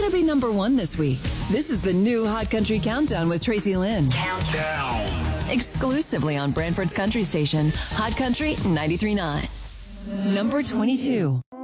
going to be number one this week? This is the new Hot Country Countdown with Tracy Lynn. Countdown. Exclusively on Brantford's Country Station, Hot Country 93.9. Number 22.